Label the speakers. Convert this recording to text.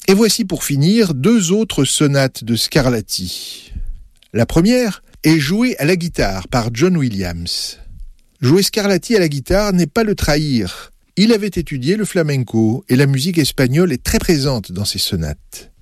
Speaker 1: Et voici pour finir 2 autres sonates de Scarlatti. La première est jouée à la guitare par John Williams. Jouer Scarlatti à la guitare n'est pas le trahir. Il avait étudié le flamenco et la musique espagnole est très présente dans ses sonates.